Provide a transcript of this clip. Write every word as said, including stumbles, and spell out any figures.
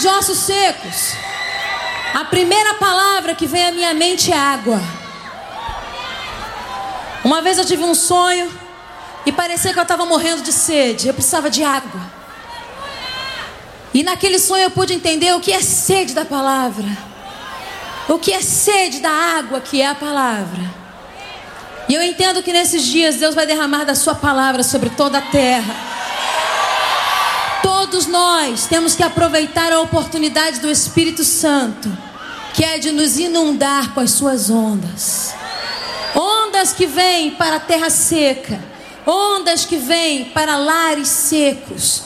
de ossos secos. A primeira palavra que vem à minha mente é água. Uma vez eu tive um sonho e parecia que eu estava morrendo de sede. Eu precisava de água. E naquele sonho eu pude entender o que é sede da palavra. O que é sede da água, que é a palavra. E eu entendo que nesses dias Deus vai derramar da sua palavra sobre toda a terra. Todos nós temos que aproveitar a oportunidade do Espírito Santo, que é de nos inundar com as suas ondas. Ondas que vêm para a terra seca, ondas que vêm para lares secos,